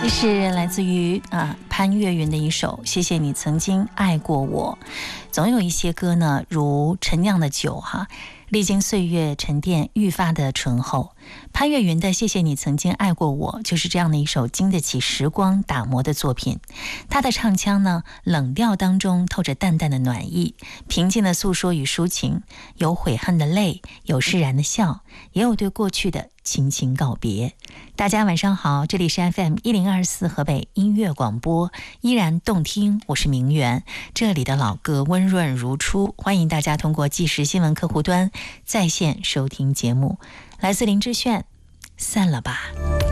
这是来自于潘越云的一首《谢谢你曾经爱过我》。总有一些歌呢，如陈酿的酒历经岁月沉淀愈发的醇厚。潘越云的《谢谢你曾经爱过我》就是这样的一首经得起时光打磨的作品。他的唱腔呢，冷调当中透着淡淡的暖意，平静的诉说与抒情，有悔恨的泪，有释然的笑，也有对过去的轻轻告别。大家晚上好，这里是 FM1024 河北音乐广播，依然动听，我是明媛。这里的老歌温润如初，欢迎大家通过即时新闻客户端在线收听节目。来自林志炫，散了吧。